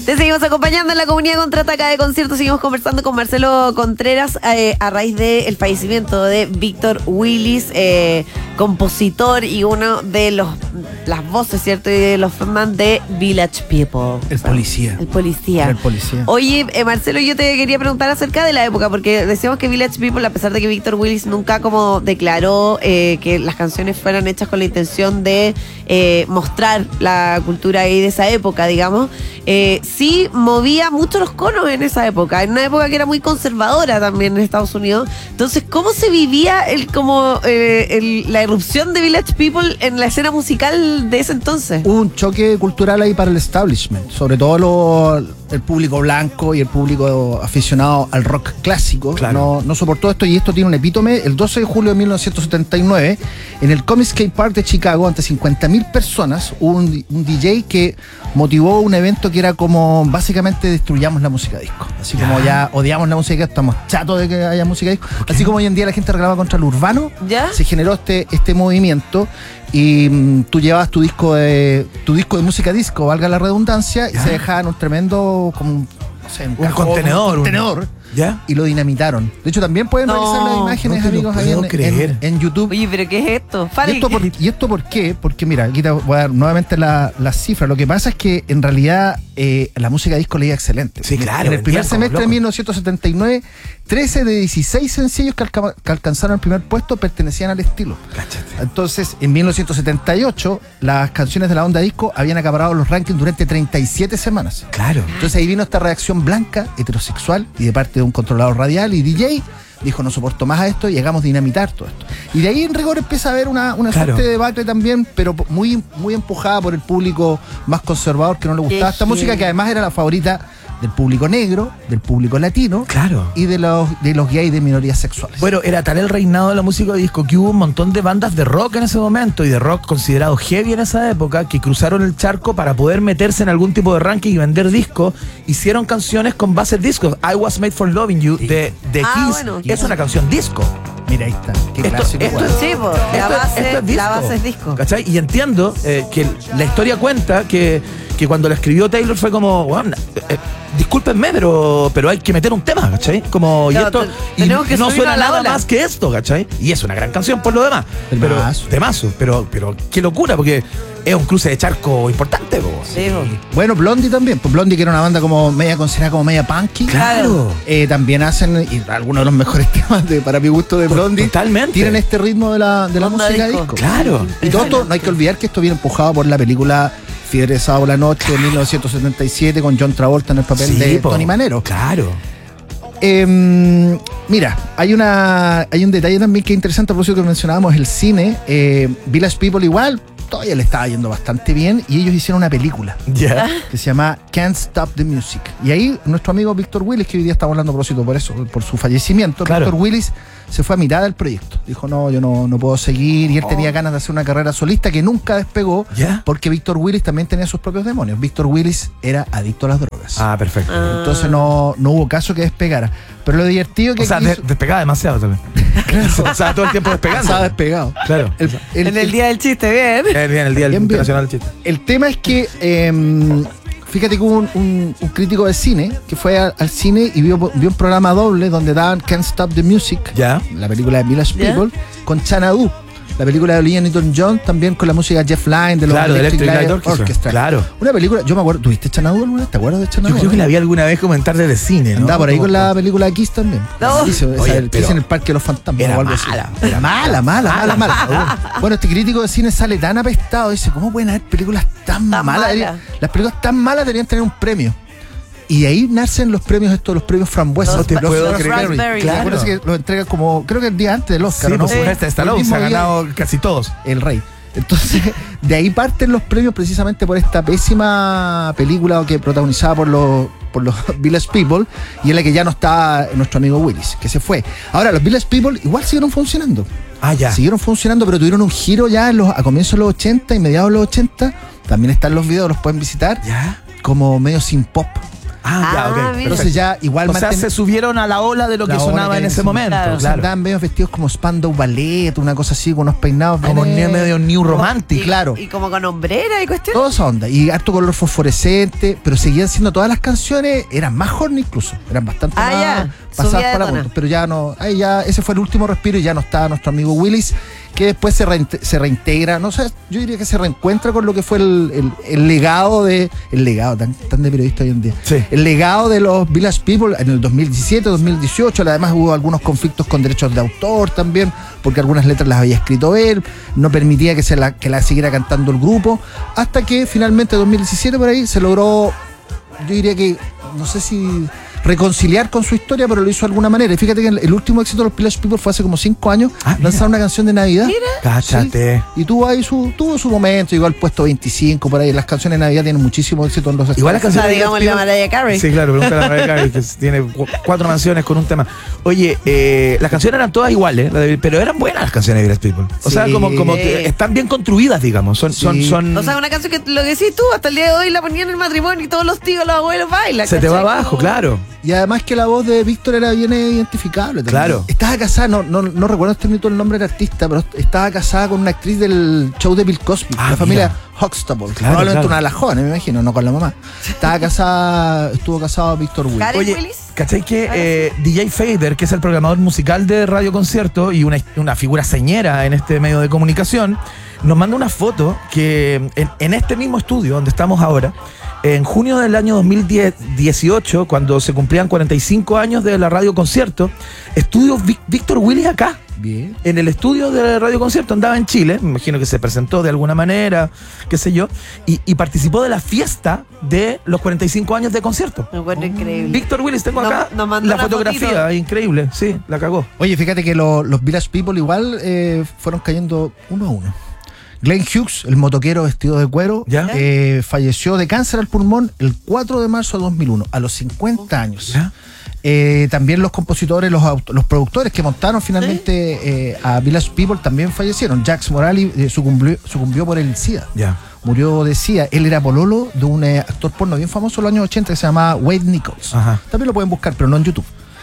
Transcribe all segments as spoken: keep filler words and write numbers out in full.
Te seguimos acompañando en la comunidad Contraataca de Conciertos. Seguimos conversando con Marcelo Contreras eh, a raíz del fallecimiento de Víctor Willis, eh, compositor y uno de los las voces, ¿cierto? Y de los frontman de Village People. El policía. El policía. El policía. Oye, eh, Marcelo, yo te quería preguntar acerca de la época, porque decíamos que Village People, a pesar de que Víctor Willis nunca como declaró eh, que las canciones fueran hechas con la intención de eh, mostrar la cultura ahí de esa época, digamos, eh, sí movía mucho los conos en esa época, en una época que era muy conservadora también en Estados Unidos. Entonces, ¿cómo se vivía el como eh, el, la irrupción de Village People en la escena musical de ese entonces? Hubo un choque cultural ahí para el establishment, sobre todo lo, el público blanco y el público aficionado al rock clásico. Claro. No, no soportó esto, y esto tiene un epítome. El doce de julio de mil novecientos setenta y nueve, en el Comic Skate Park de Chicago, ante cincuenta mil personas, hubo un, un D J que motivó un evento que era como básicamente destruyamos la música disco. Así ya. como ya odiamos la música disco, estamos chatos de que haya música disco. Okay. Así como hoy en día la gente reclama contra el urbano, ¿ya? Se generó este, este movimiento. Y mm, tú llevabas tu disco de tu disco de música disco, valga la redundancia, ¿ya? Y se dejaban un tremendo como un, no sé, un, un cajón, contenedor, un contenedor un... ¿Ya? Y lo dinamitaron. De hecho, también pueden no, revisar las imágenes, no amigos, ahí en, en, en YouTube. Oye, pero ¿qué es esto? ¿Y esto, por, ¿Y esto por qué? Porque mira, aquí te voy a dar nuevamente las la cifras. Lo que pasa es que en realidad eh, la música disco le iba excelente. Sí, claro. En el primer semestre de mil novecientos setenta y nueve, trece de dieciséis sencillos que, alca que alcanzaron el primer puesto pertenecían al estilo. Cáchate. Entonces, en mil novecientos setenta y ocho, las canciones de la onda disco habían acaparado los rankings durante treinta y siete semanas. Claro. Entonces ahí vino esta reacción blanca, heterosexual y de parte de un controlador radial y D J. Dijo, no soporto más a esto y llegamos a dinamitar todo esto. Y de ahí en rigor empieza a haber una, una claro. suerte de debacle también, pero muy, muy empujada por el público más conservador que no le gustaba esta música, que además era la favorita del público negro, del público latino, claro. y de los, de los gays de minorías sexuales. Bueno, era tal el reinado de la música disco que hubo un montón de bandas de rock en ese momento y de rock considerado heavy en esa época que cruzaron el charco para poder meterse en algún tipo de ranking y vender discos. Hicieron canciones con bases discos. I Was Made for Loving You, sí. de, de ah, Kiss, bueno, es una canción disco. Mira, ahí está. Qué esto, clásico. Esto es, sí, po, la, esto, base, esto es disco, la base es disco. ¿Cachai? Y entiendo eh, que la historia cuenta que, que cuando la escribió Taylor fue como, bueno, eh, eh, discúlpenme, pero, pero hay que meter un tema, ¿cachai? Como, no, y esto te, y no suena nada ola. más que esto, ¿cachai? Y es una gran canción por lo demás. El pero, mazo. Temazo, pero, pero qué locura, porque es un cruce de charco importante, po. Sí, po. Bueno, Blondie también, pues Blondie, que era una banda como media considerada como media punky. Claro. Eh, también hacen, y algunos de los mejores temas de, para mi gusto, de Blondie. Totalmente. Tienen este ritmo de la, de la música disco. disco. Claro. Y todo esto, no hay que olvidar que esto viene empujado por la película Fiebre de Sábado a la Noche de mil novecientos setenta y siete, con John Travolta en el papel sí, de po. Tony Manero. Claro. Eh, mira, hay una hay un detalle también que es interesante, a propósito que mencionábamos el cine. eh, Village People igual todavía le estaba yendo bastante bien, y ellos hicieron una película yeah. que se llama Can't Stop the Music, y ahí nuestro amigo Víctor Willis, que hoy día estamos hablando a propósito por eso, por su fallecimiento, claro. Víctor Willis se fue a mitad del proyecto, dijo no, yo no, no puedo seguir, y él oh. tenía ganas de hacer una carrera solista que nunca despegó, yeah. porque Víctor Willis también tenía sus propios demonios. Víctor Willis era adicto a las drogas. Ah, perfecto. Ah. Entonces no, no hubo caso que despegara, pero lo divertido que o sea, quiso... de, despegaba demasiado también. Claro. O sea, todo el tiempo despegando. Estaba despegado. Claro. El, el, en el, el día del chiste, bien. El, bien, el día bien, internacional bien. del chiste. El tema es que eh, fíjate que hubo un, un, un crítico de cine que fue a, al cine y vio, vio un programa doble donde daban Can't Stop the Music, yeah. la película de Village yeah. People, con Xanadu, la película de Olivia Newton-John, también con la música Jeff Lynne de los claro, Electric, Electric Light Orchestra. Orchestra. Claro. Una película, yo me acuerdo, ¿tuviste Xanadu alguna vez? ¿Te acuerdas de Xanadu? Yo creo que la vi alguna vez comentar desde cine, ¿no? Andaba por ahí con la película de Kiss también. No. Dice, Oye, esa, el Kiss en el Parque de los Fantasmas era o algo mala, así. Era mala, mala, mala, mala. mala. Bueno, este crítico de cine sale tan apestado, dice, ¿cómo pueden haber películas tan, tan malas? Mala. Las películas tan malas deberían tener un premio. Y de ahí nacen los premios estos, los premios frambuesas. No te los puedo los creer. Raspberry. Claro. Acuérdense que los entregan como, creo que el día antes del Oscar, sí, ¿no? Sí, pues Stallone se ha ganado día, casi todos. El rey. Entonces, de ahí parten los premios precisamente por esta pésima película que protagonizada por los, por los Village People, y en la que ya no está nuestro amigo Willis, que se fue. Ahora, los Village People igual siguieron funcionando. Ah, ya. Siguieron funcionando, pero tuvieron un giro ya en los, a comienzos de los ochenta y mediados de los ochenta. También están los videos, los pueden visitar. Ya. Como medio sin pop. Ah, ya, Ah, ok. mira. Entonces ya igual O sea, manten- se subieron a la ola de lo que La ola sonaba que en hay ese en- momento. claro. Entonces Claro. andaban medio vestidos como Spandau Ballet, una cosa así, con unos peinados Como bien, ne- medio new romantic. Y- claro. Y como con hombrera y cuestiones. Toda esa onda. Y harto color fosforescente, pero seguían siendo todas las canciones, eran más horny incluso, eran bastante Ah, más ya. pasadas Subía de para tono. puntos. Pero ya no, ahí ya, ese fue el último respiro y ya no estaba nuestro amigo Willis, que después se, reinte- se reintegra, no sé, yo diría que se reencuentra con lo que fue el, el- el legado de, el legado, tan, tan de periodista hoy en día, Sí. el legado de los Village People en el dos mil diecisiete, dos mil dieciocho, además hubo algunos conflictos con derechos de autor también, porque algunas letras las había escrito él, no permitía que, se la, que la siguiera cantando el grupo, hasta que finalmente en dos mil diecisiete por ahí se logró, yo diría que, no sé si reconciliar con su historia, pero lo hizo de alguna manera. Y fíjate que el, el último éxito de los Village People fue hace como cinco años, Ah, mira. lanzaron una canción de Navidad. Cáchate. Sí, y tuvo ahí su, tuvo su momento, llegó al puesto veinticinco por ahí. Las canciones de Navidad tienen muchísimo éxito en los Igual las O sea, canciones de digamos Village la People- Mariah Carey. Sí, claro, pregúntale a Mariah Carey, que tiene cu- cuatro canciones con un tema. Oye, eh, las canciones eran todas iguales, la de- pero eran buenas las canciones de Village People. O sea, Sí. como, como que están bien construidas, digamos. Son, son, Sí. son, O sea, una canción que lo que decís tú, hasta el día de hoy la ponían en el matrimonio y todos los tíos, los abuelos bailan. se te va ¿cachai? abajo, Como- claro. Y además que la voz de Víctor era bien identificable también. Claro. Estaba casada, no, no, no recuerdo este minuto el nombre del artista, pero estaba casada con una actriz del show de Bill Cosby, Ah, la familia mira. Huxtable. Claro, Probablemente claro. una de las jóvenes, me imagino, no con la mamá. Estaba casada, estuvo casado Víctor Will. Karen Oye, Willis. ¿cachai que Ahora eh, D J Fader, que es el programador musical de Radio Concierto y una, una figura señera en este medio de comunicación, nos manda una foto que en, en este mismo estudio donde estamos ahora, en junio del año dos mil dieciocho, cuando se cumplían cuarenta y cinco años de la Radio Concierto, estudio Vic- Víctor Willis acá. Bien. En el estudio de Radio Concierto, andaba en Chile, me imagino que se presentó de alguna manera, qué sé yo, y, y participó de la fiesta de los cuarenta y cinco años de concierto. Me encuentro increíble. Víctor Willis, tengo Nos- acá nos mandó la una fotografía, fotito. increíble, sí, la cagó. Oye, fíjate que lo- los Village People igual eh, fueron cayendo uno a uno. Glenn Hughes, el motoquero vestido de cuero, ¿Ya? eh, falleció de cáncer al pulmón el cuatro de marzo de dos mil uno, a los cincuenta años. ¿Ya? Eh, también los compositores, los, aut- los productores que montaron finalmente eh, a Village People también fallecieron. Jax Morali eh, sucumbió, sucumbió por el SIDA. Ya. Murió de SIDA. Él era pololo de un eh, actor porno bien famoso en los años ochenta que se llamaba Wade Nichols. Ajá. También lo pueden buscar, pero no en YouTube.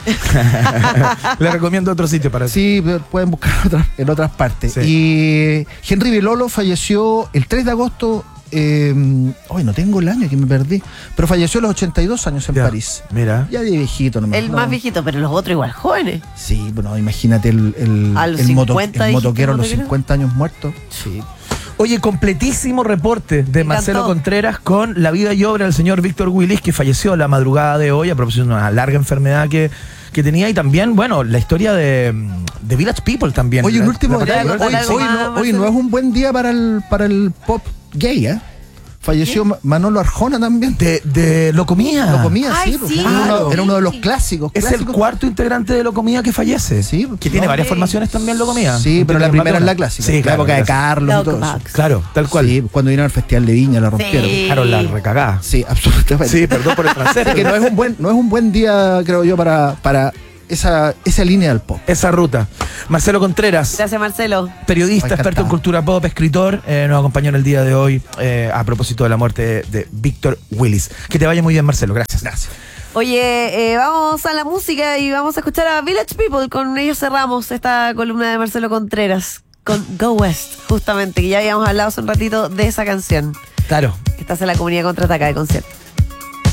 Le recomiendo otro sitio para eso. Sí, pueden buscar otras- en otras partes. Sí. Y Henry Belolo falleció el tres de agosto. Eh, hoy no tengo el año que me perdí, pero falleció a los ochenta y dos años en Ya, París. Mira. Ya de viejito nomás. El no. más viejito, pero los otros igual jóvenes. Sí, bueno, imagínate el, el, A los el moto- cincuenta el dijiste, motoquero a los motoquero. cincuenta años muertos. Sí. Oye, completísimo reporte de Me Marcelo encantó. Contreras con la vida y obra del señor Víctor Willis, que falleció la madrugada de hoy a propósito de una larga enfermedad que, que tenía, y también, bueno, la historia de, de Village People también. Oye, un La- último la- detalle. contar Hoy, algo hoy más, no, hoy Marcelo? no es un buen día para el, para el pop gay, ¿eh? Falleció Ma- Manolo Arjona también. De, de Locomía. Lo comía, Ay, sí, pues, sí. era, uno, Claro. era uno de los clásicos. Es el clásicos. cuarto integrante de Locomía que fallece. Sí, Que tiene no, varias sí. formaciones también Locomía. Sí, pero la primera es la clásica. Sí, la claro. época de la clásica. Carlos y todo eso. Lockbox. Claro, tal cual. Sí, cuando vinieron al Festival de Viña la rompieron. Sí. Claro, la recagada. Sí, absolutamente. Sí, perdón por el francés. Así que no es un buen, no es un buen día, creo yo, para, para esa, esa línea del pop. Esa ruta. Marcelo Contreras, Gracias, Marcelo. periodista, Encantado. experto en cultura pop, escritor, eh, nos acompañó en el día de hoy eh, a propósito de la muerte de, de Víctor Willis. Que te vaya muy bien, Marcelo. Gracias. Gracias. Oye, eh, vamos a la música y vamos a escuchar a Village People. Con ellos cerramos esta columna de Marcelo Contreras con Go West, justamente, que ya habíamos hablado hace un ratito de esa canción. Claro. Estás en la comunidad contraataca de concierto.